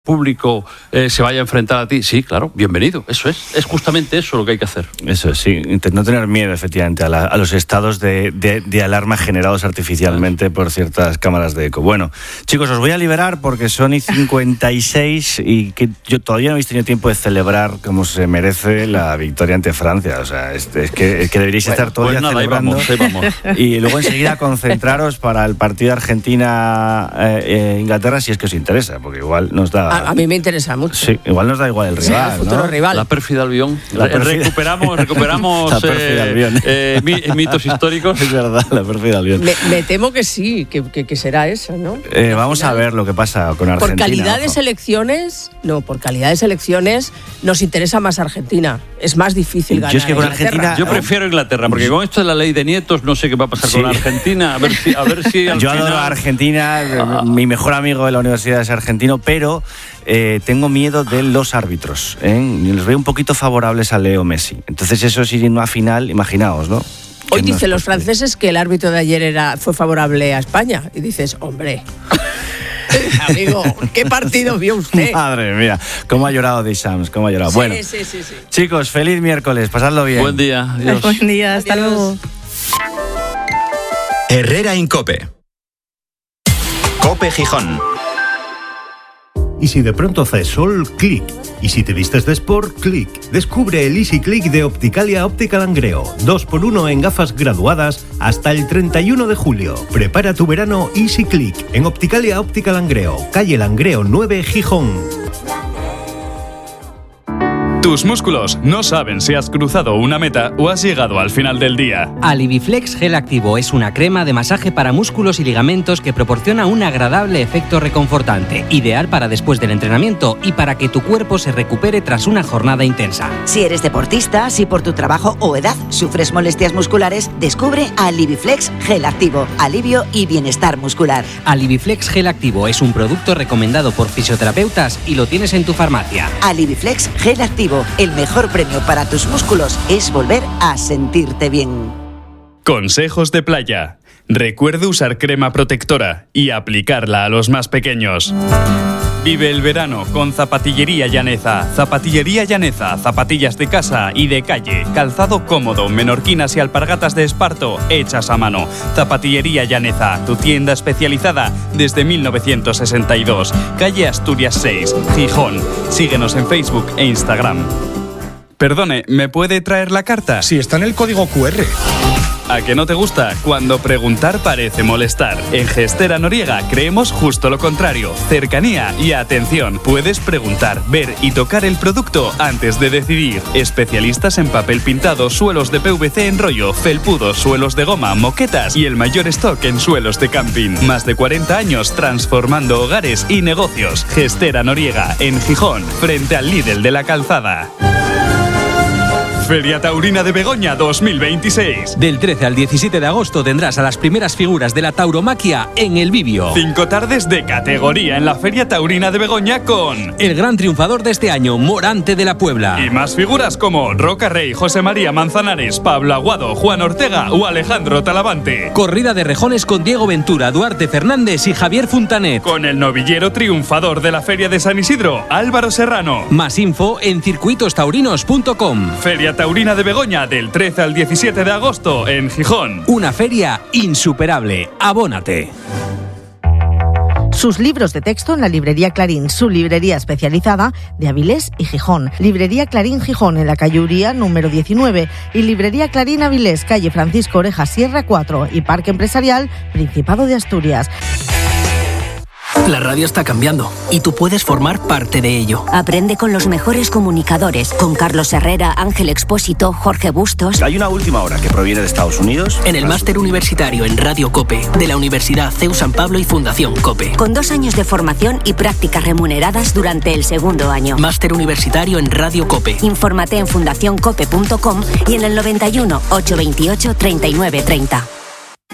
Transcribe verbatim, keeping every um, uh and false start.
público eh, se vaya a enfrentar a ti, sí, claro, bienvenido, eso es, es justamente eso lo que hay que hacer. Eso es, sí, no tener miedo efectivamente a, la, a los estados de, de, de alarma generados artificialmente por ciertas cámaras de eco. Bueno, chicos, os voy a liberar porque son y cincuenta y seis y que yo todavía no habéis tenido tiempo de celebrar como se merece la victoria ante Francia, o sea, es, es, que, es que deberíais bueno, estar todavía pues nada, celebrando ahí vamos, ahí vamos. Y luego enseguida concentraros para el partido Argentina-Inglaterra eh, si es que os interesa, porque igual nos da... A, a mí me interesa mucho. Sí, igual nos da igual el rival, sí, el futuro ¿no? rival. La pérfida Albión. La pérfida. Recuperamos, recuperamos la pérfida Albión. Eh, eh, mitos históricos. Es verdad, la pérfida Albión. Me, me temo que sí, que, que, que será eso, ¿no? Eh, vamos final, a ver lo que pasa con Argentina. Por calidad ojo. de selecciones, no, por calidad de selecciones nos interesa más Argentina. Es más difícil ganar. Yo es que con Inglaterra, Argentina, yo ¿no? prefiero Inglaterra, porque con esto de la ley de nietos no sé qué va a pasar sí. con Argentina. A ver si, a ver si al yo final... adoro a Argentina, ah. mi mejor amigo de la universidad es argentino, pero eh, tengo miedo de los árbitros. ¿eh? Les veo un poquito favorables a Leo Messi. Entonces eso es ir a una final, imaginaos, ¿no? Hoy dicen los franceses que el árbitro de ayer era, fue favorable a España. Y dices, hombre... Amigo, ¿qué partido vio usted? Madre mía, cómo ha llorado Deschamps, cómo ha llorado. Sí, bueno, sí, sí, sí. Chicos, feliz miércoles, pasadlo bien. Buen día, adiós. Buen día, hasta Adiós. luego. Herrera en COPE. COPE Gijón. Y si de pronto hace sol, clic. Y si te vistes de sport, clic. Descubre el Easy Click de Opticalia Óptica Langreo. dos por uno en gafas graduadas hasta el treinta y uno de julio. Prepara tu verano Easy Click en Opticalia Óptica Langreo, calle Langreo nueve, Gijón. Tus músculos no saben si has cruzado una meta o has llegado al final del día. Aliviflex Gel Activo es una crema de masaje para músculos y ligamentos que proporciona un agradable efecto reconfortante, ideal para después del entrenamiento y para que tu cuerpo se recupere tras una jornada intensa. Si eres deportista, si por tu trabajo o edad sufres molestias musculares, descubre Aliviflex Gel Activo, alivio y bienestar muscular. Aliviflex Gel Activo es un producto recomendado por fisioterapeutas y lo tienes en tu farmacia. Aliviflex Gel Activo. El mejor premio para tus músculos es volver a sentirte bien. Consejos de playa. Recuerde usar crema protectora y aplicarla a los más pequeños. Vive el verano con Zapatillería Llaneza. Zapatillería Llaneza, zapatillas de casa y de calle, calzado cómodo, menorquinas y alpargatas de esparto hechas a mano. Zapatillería Llaneza, tu tienda especializada desde mil novecientos sesenta y dos. Calle Asturias seis, Gijón. Síguenos en Facebook e Instagram. Perdone, ¿me puede traer la carta? Sí, está en el código cu erre. ¿A que no te gusta? Cuando preguntar parece molestar. En Gestera Noriega creemos justo lo contrario. Cercanía y atención. Puedes preguntar, ver y tocar el producto antes de decidir. Especialistas en papel pintado, suelos de P V C en rollo, felpudos, suelos de goma, moquetas y el mayor stock en suelos de camping. Más de cuarenta años transformando hogares y negocios. Gestera Noriega, en Gijón, frente al Lidl de la Calzada. Feria Taurina de Begoña dos mil veintiséis. Del trece al diecisiete de agosto tendrás a las primeras figuras de la tauromaquia en el Bibio. Cinco tardes de categoría en la Feria Taurina de Begoña con el gran triunfador de este año, Morante de la Puebla. Y más figuras como Roca Rey, José María Manzanares, Pablo Aguado, Juan Ortega o Alejandro Talavante. Corrida de rejones con Diego Ventura, Duarte Fernández y Javier Funtanet. Con el novillero triunfador de la Feria de San Isidro, Álvaro Serrano. Más info en circuitos taurinos punto com. Feria Taurina de Begoña del trece al diecisiete de agosto en Gijón. Una feria insuperable. Abónate. Sus libros de texto en la librería Clarín, su librería especializada de Avilés y Gijón. Librería Clarín Gijón en la calle Uría número diecinueve y librería Clarín Avilés, calle Francisco Oreja Sierra cuatro y Parque Empresarial Principado de Asturias. La radio está cambiando y tú puedes formar parte de ello. Aprende con los mejores comunicadores, con Carlos Herrera, Ángel Expósito, Jorge Bustos. Hay una última hora que proviene de Estados Unidos. En el máster universitario en Radio COPE de la Universidad C E U San Pablo y Fundación COPE. Con dos años de formación y prácticas remuneradas durante el segundo año. Máster universitario en Radio COPE. Infórmate en fundación cope punto com y en el noventa y uno, ochocientos veintiocho, treinta y nueve treinta.